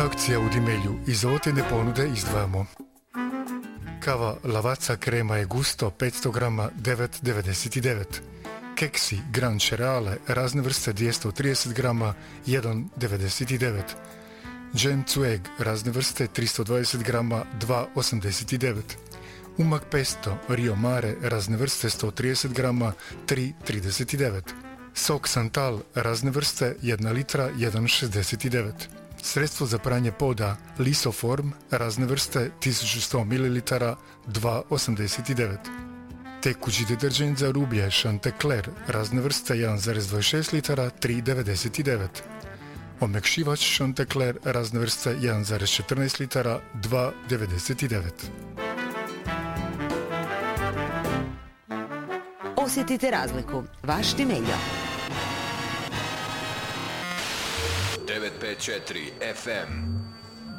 Akcija u Dimelju. Iz ovotene ponude izdvajamo kava Lavazza krema je gusto 500 grama 9,99. Keksi Gran Cereale razne vrste 230 grama 1,99. Džem Zueg razne vrste 320 grama 2,89. Umak pesto Rio Mare razne vrste 130 grama 3,39. Sok Santal razne vrste 1 litra 1,69. Sredstvo za pranje poda Lisoform razne vrste 1100 ml 2,89. Tekući deterđent za rublje Chanticleer razne vrste 1,26 litara 3,99. Omekšivač Chanticleer razne vrste 1,14 litara 2,99. Osjetite razliku. Vaš Dimeljo. 954 FM